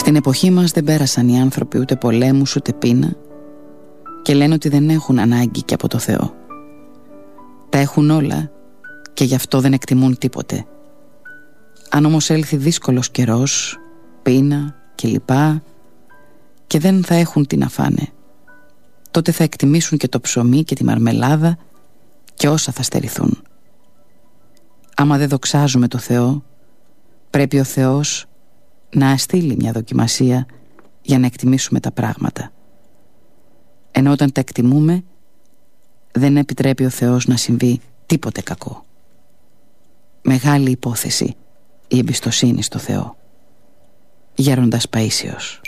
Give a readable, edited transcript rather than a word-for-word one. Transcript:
Στην εποχή μας δεν πέρασαν οι άνθρωποι ούτε πολέμους ούτε πείνα και λένε ότι δεν έχουν ανάγκη και από το Θεό. Τα έχουν όλα και γι' αυτό δεν εκτιμούν τίποτε. Αν όμως έλθει δύσκολος καιρός, πείνα και λοιπά, και δεν θα έχουν τι να φάνε, τότε θα εκτιμήσουν και το ψωμί και τη μαρμελάδα και όσα θα στερηθούν. Άμα δεν δοξάζουμε το Θεό, πρέπει ο Θεός να αστείλει μια δοκιμασία για να εκτιμήσουμε τα πράγματα. Ενώ όταν τα εκτιμούμε, δεν επιτρέπει ο Θεός να συμβεί τίποτε κακό. Μεγάλη υπόθεση η εμπιστοσύνη στο Θεό. Γέροντας Παΐσιος.